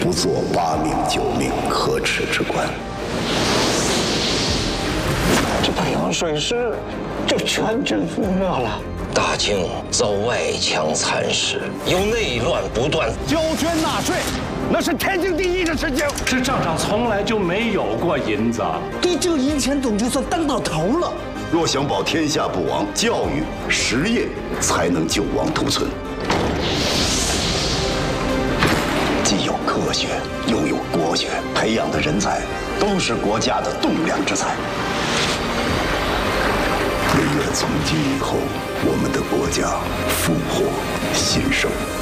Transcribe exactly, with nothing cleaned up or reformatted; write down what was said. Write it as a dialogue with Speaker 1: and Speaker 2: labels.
Speaker 1: 不做八命九命可耻之官。
Speaker 2: 这太阳水师就全军覆没了。
Speaker 3: 大清遭外强蚕食，由内乱不断，
Speaker 4: 交捐纳税，那是天经地义的事情。
Speaker 5: 这账上从来就没有过银子，
Speaker 2: 对这个银钱总就算当到头了。
Speaker 1: 若想保天下不亡，教育实业才能救亡图存。既有科学，又有国学，培养的人才都是国家的栋梁之才。唯愿从今以后，我们的国家富国兴盛。